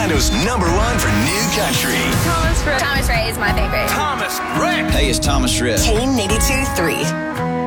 Orlando's #1 for new country. Thomas Rhett is my favorite. Thomas Rhett. Hey, it's Thomas Rhett. K82 3.